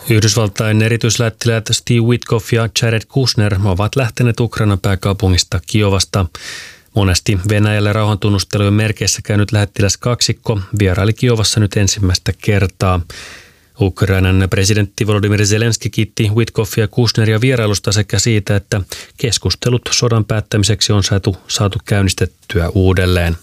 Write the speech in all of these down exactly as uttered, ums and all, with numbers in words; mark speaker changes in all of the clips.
Speaker 1: Yhdysvaltain erityislähettiläät Steve Witkoff ja Jared Kushner ovat lähteneet Ukrainan pääkaupungista Kiovasta. Monesti Venäjällä rauhantunnustelujen merkeissä käynyt lähettiläs kaksikko vieraili Kiovassa nyt ensimmäistä kertaa. Ukrainan presidentti Volodymyr Zelenski kiitti Witkoffia ja Kushneria vierailusta sekä siitä, että keskustelut sodan päättämiseksi on saatu, saatu käynnistettyä uudelleen.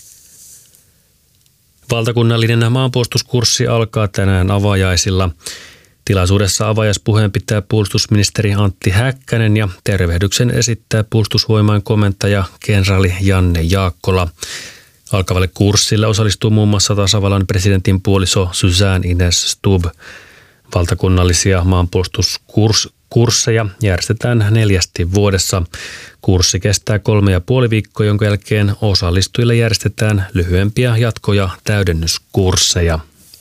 Speaker 1: Valtakunnallinen maanpuolustuskurssi alkaa tänään avajaisilla. Tilaisuudessa avajaispuheen pitää puolustusministeri Antti Häkkänen ja tervehdyksen esittää puolustusvoimain komentaja kenraali Janne Jaakkola. Alkavalle kurssille osallistuu muun muassa tasavallan presidentin puoliso Suzanne Ines Stubb. Valtakunnallisia maanpuolustuskursseja järjestetään neljästi vuodessa. Kurssi kestää kolme ja puoli viikkoa, jonka jälkeen osallistujille järjestetään lyhyempiä jatko- ja täydennyskursseja.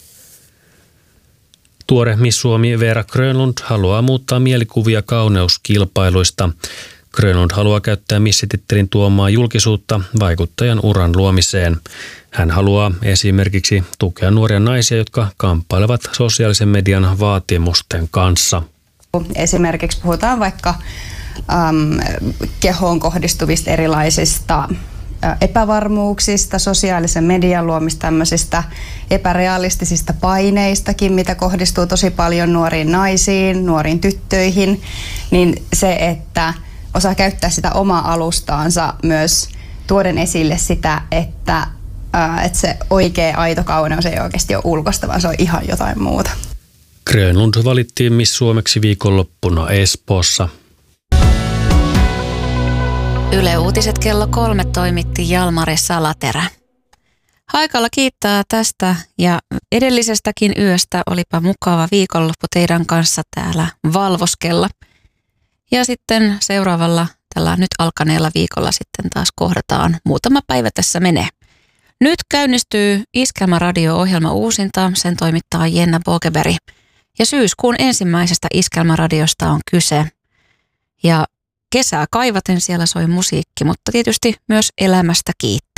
Speaker 1: Tuore Miss Suomi Veera Grönlund haluaa muuttaa mielikuvia kauneuskilpailuista. Grönlund haluaa käyttää missitittelin tuomaa julkisuutta vaikuttajan uran luomiseen. Hän haluaa esimerkiksi tukea nuoria naisia, jotka kamppailevat sosiaalisen median vaatimusten kanssa.
Speaker 2: Esimerkiksi puhutaan vaikka äm, kehoon kohdistuvista erilaisista epävarmuuksista, sosiaalisen median luomista tämmöisistä epärealistisista paineistakin, mitä kohdistuu tosi paljon nuoriin naisiin, nuoriin tyttöihin, niin se, että osaa käyttää sitä omaa alustaansa myös tuoden esille sitä, että, ää, että se oikea aito kauneus ei oikeasti ole ulkoista, vaan se on ihan jotain muuta.
Speaker 1: Grönlund valittiin Miss Suomeksi viikonloppuna Espoossa.
Speaker 3: Yle Uutiset kello kolme toimitti Jalmari Salaterä. Haikalla kiittää tästä ja edellisestäkin yöstä. Olipa mukava viikonloppu teidän kanssa täällä valvoskella. Ja sitten seuraavalla tällä nyt alkaneella viikolla sitten taas kohdataan. Muutama päivä tässä menee. Nyt käynnistyy Iskelmäradio-ohjelma uusinta. Sen toimittaa Jenna Bogeberg. Ja syyskuun ensimmäisestä Iskelmäradiosta on kyse. Ja kesää kaivaten siellä soi musiikki, mutta tietysti myös elämästä kiittää.